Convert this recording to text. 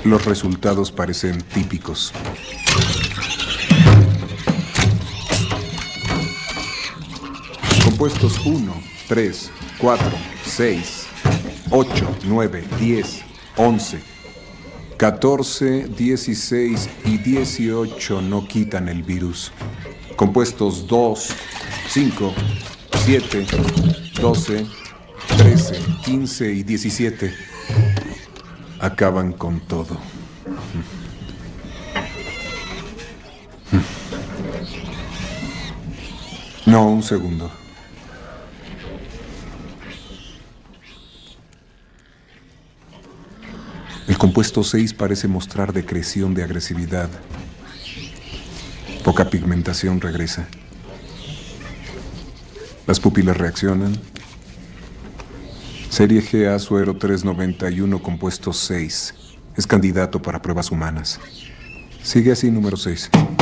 Los resultados parecen típicos. Compuestos 1, 3, 4, 6, 8, 9, 10, 11, 14, 16 y 18 no quitan el virus. Compuestos 2, 5, 7, 12, 13, 15 y 17 acaban con todo. No, un segundo. El compuesto 6 parece mostrar decreción de agresividad. Poca pigmentación regresa. Las pupilas reaccionan. Serie GA suero 391, compuesto 6. Es candidato para pruebas humanas. Sigue así, número 6.